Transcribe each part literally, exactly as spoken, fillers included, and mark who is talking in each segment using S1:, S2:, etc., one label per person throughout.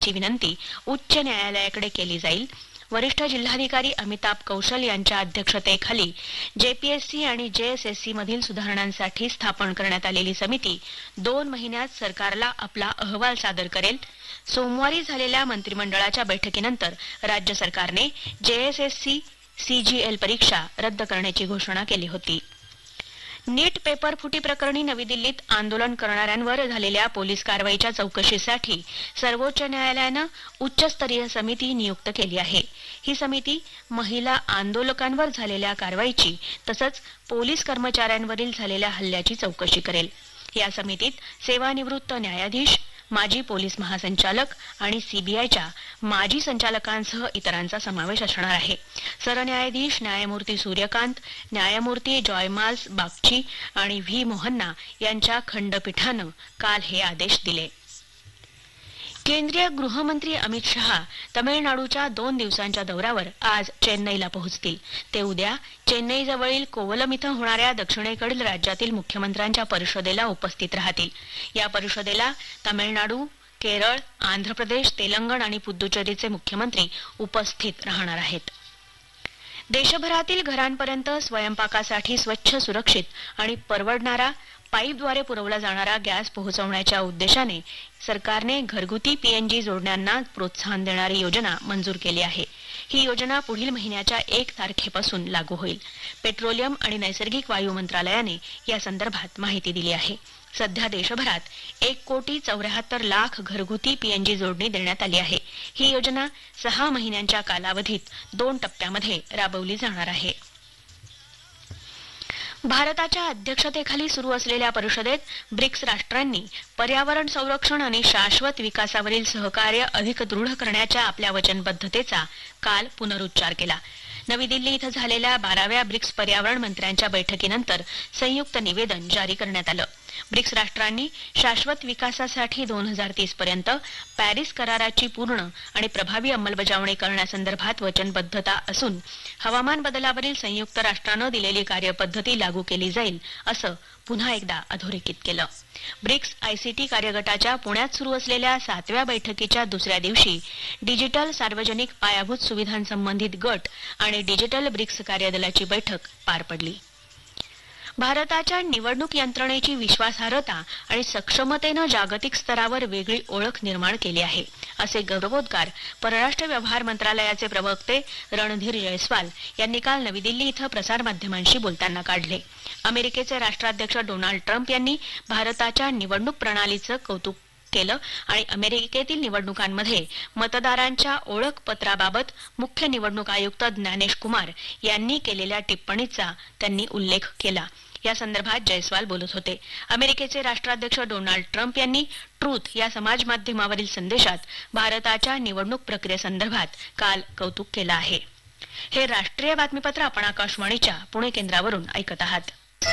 S1: करण्याची विनंती उच्च न्यायालयाकडे केली जाईल. वरिष्ठ जिल्हाधिकारी अमिताभ कौशल यांच्या अध्यक्षतेखाली जेपीएससी आणि जेएसएससी मधील सुधारणांसाठी स्थापन करण्यात आलेली समिती दोन महिन्यात सरकारला आपला अहवाल सादर करेल. सोमवारी झालेल्या मंत्रिमंडळाच्या बैठकीनंतर राज्य सरकारने जेएसएससी सीजीएल परीक्षा रद्द करण्याची घोषणा केली होती. नीट पेपर फुटी प्रकरणी नवी दिल्लीत आंदोलन करणाऱ्यांवर झालेल्या पोलीस कारवाईच्या चौकशीसाठी सर्वोच्च न्यायालयानं उच्चस्तरीय समिती नियुक्त केली आहे. ही समिती महिला आंदोलकांवर झालेल्या कारवाईची तसंच पोलीस कर्मचाऱ्यांवरील झालेल्या हल्ल्याची चौकशी करेल. या समितीत सेवानिवृत्त न्यायाधीश, माजी पोलीस महासंचालक आणि सीबीआयच्या माजी संचालकांसह इतरांचा समावेश असणार आहे. सरन्यायाधीश न्यायमूर्ती सूर्यकांत, न्यायमूर्ती जॉयमाल्स बागची आणि व्ही मोहन्ना यांच्या खंडपीठानं काल हे आदेश दिले. केंद्रीय गृहमंत्री अमित शहा तमिळनाडूच्या दोन दिवसांच्या दौऱ्यावर आज चेन्नईला पोहोचतील. ते उद्या चेन्नईजवळील कोवलम इथं होणाऱ्या दक्षिणेकडील राज्यातील मुख्यमंत्र्यांच्या परिषदेला उपस्थित राहतील. या परिषदेला तमिळनाडू, केरळ, आंध्र प्रदेश, तेलंगण आणि पुद्दुचेरीचे मुख्यमंत्री उपस्थित राहणार आहेत. देशभरातील घरांपर्यंत स्वयंपाकासाठी स्वच्छ, सुरक्षित आणि परवडणारा पाईपद्वारे पुरवला जाणारा गॅस पोहोचवण्याच्या उद्देशाने सरकारने घरगुती पीएनजी जोडण्यांना प्रोत्साहन देणारी योजना मंजूर केली आहे. ही योजना पुढील महिन्याच्या एक तारखेपासून लागू होईल. पेट्रोलियम आणि नैसर्गिक वायू मंत्रालयाने या संदर्भात माहिती दिली आहे. सध्या देशभरात एक कोटी चौऱ्याहत्तर लाख घरगुती पीएनजी जोडणी देण्यात आली आहे. ही योजना सहा महिन्यांच्या कालावधीत दोन टप्प्यामध्ये राबवली जाणार आहे. भारताच्या अध्यक्षतेखाली सुरू असलेल्या परिषदेत ब्रिक्स राष्ट्रांनी पर्यावरण संरक्षण आणि शाश्वत विकासावरील सहकार्य अधिक दृढ करण्याच्या आपल्या वचनबद्धतेचा काल पुनरुच्चार केला. नवी दिल्ली इथं झालेल्या बाराव्या ब्रिक्स पर्यावरण मंत्र्यांच्या बैठकीनंतर संयुक्त निवेदन जारी करण्यात आलं. ब्रिक्स राष्ट्रांनी शाश्वत विकासासाठी दोन हजार तीस पर्यंत पॅरिस कराराची पूर्ण आणि प्रभावी अंमलबजावणी करण्यासंदर्भात वचनबद्धता असून हवामान बदलावरील संयुक्त राष्ट्रानं दिलेली कार्यपद्धती लागू केली जाईल असं पुन्हा एकदा अधोरेखित केलं. ब्रिक्स आयसीटी कार्यगटाच्या पुण्यात सुरू असलेल्या सातव्या बैठकीच्या दुसऱ्या दिवशी डिजिटल सार्वजनिक पायाभूत सुविधांसंबंधित गट आणि डिजिटल ब्रिक्स कार्यदलाची बैठक पार पडली. भारताच्या निवडणूक यंत्रणेची विश्वासार्हता आणि सक्षमतेनं जागतिक स्तरावर वेगळी ओळख निर्माण केली आहे असे गौरवोद्गार परराष्ट्र व्यवहार मंत्रालयाचे प्रवक्ते रणधीर जयस्वाल यांनी काल नवी दिल्ली इथं प्रसारमाध्यमांशी बोलताना काढले. अमेरिकेचे राष्ट्राध्यक्ष डोनाल्ड ट्रम्प यांनी भारताच्या निवडणूक प्रणालीचं कौतुक केलं आणि अमेरिकेतील निवडणुकांमध्ये मतदारांच्या ओळखपत्राबाबत मुख्य निवडणूक आयुक्त ज्ञानेश कुमार यांनी केलेल्या टिप्पणीचा त्यांनी उल्लेख केला. या संदर्भात जयस्वाल बोलत होते. अमेरिकेचे राष्ट्राध्यक्ष डोनाल्ड ट्रम्प यांनी ट्रूथ या समाज माध्यमावरील संदेशात भारताच्या निवडणूक प्रक्रियेसंदर्भात काल कौतुक केलं आहे. हे राष्ट्रीय बातमीपत्र आपण आकाशवाणीच्या पुणे केंद्रावरून ऐकत आहात.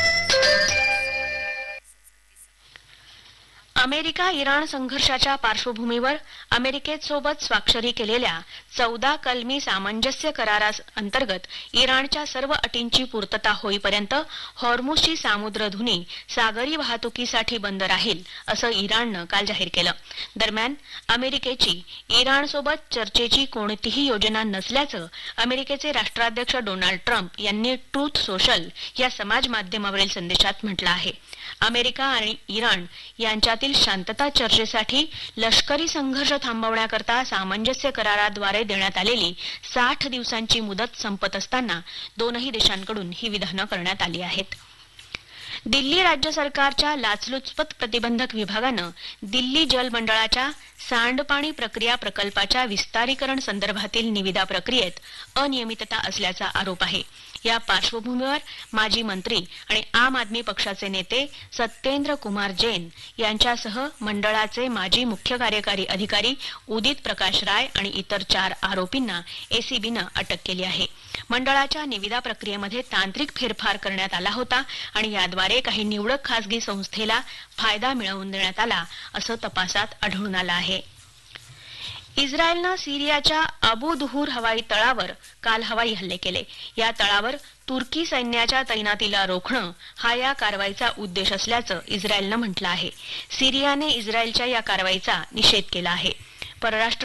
S1: अमेरिका इराण संघर्षाच्या पार्श्वभूमीवर अमेरिकेत सोबत स्वाक्षरी केलेल्या चौदा कलमी सामंजस्य कराराअंतर्गत इराणच्या सर्व अटींची पूर्तता होईपर्यंत हॉर्मुझची सामुद्रधुनी सागरी वाहतुकीसाठी बंद राहील असं इराणनं काल जाहीर केलं. दरम्यान अमेरिकेची इराणसोबत चर्चेची कोणतीही योजना नसल्याचं अमेरिकेचे राष्ट्राध्यक्ष डोनाल्ड ट्रम्प यांनी ट्रूथ सोशल या समाज माध्यमावरील संदेशात म्हटलं आहे. अमेरिका आणि इराण यांच्यातील शांतता चर्चेसाठी लष्करी संघर्ष थांबवण्याकरता सामंजस्य कराराद्वारे देण्यात आलेली साठ दिवसांची मुदत संपत असताना दोनही देशांकडून ही विधानं करण्यात आली आहेत. दिल्ली राज्य सरकारच्या लाचलुचपत प्रतिबंधक विभागानं दिल्ली जल मंडळाच्या सांडपाणी प्रक्रिया प्रकल्पाच्या विस्तारीकरण संदर्भातील निविदा प्रक्रियेत अनियमितता असल्याचा आरोप आहे. या पार्श्वभूमीवर माजी मंत्री आणि आम आदमी पक्षाचे नेते सत्येंद्र कुमार जैन यांच्यासह मंडळाचे माजी मुख्य कार्यकारी अधिकारी उदित प्रकाश राय आणि इतर चार आरोपींना एसीबीनं अटक केली आहे. मंडळाच्या निविदा प्रक्रियेमध्ये तांत्रिक फेरफार करण्यात आला होता आणि याद्वारे काही निवडक खासगी संस्थेला फायदा मिळवून देण्यात आला असं तपासात आढळून आलं आहे. इस्रायलनं सिरियाच्या अबू दुहूर हवाई तळावर काल हवाई हल्ले केले. या तळावर तुर्की सैन्याच्या तैनातीला रोखणं हा या कारवाईचा उद्देश असल्याचं इस्रायलनं म्हटलं आहे. सिरियाने इस्रायलच्या या कारवाईचा निषेध केला आहे. परराष्ट्र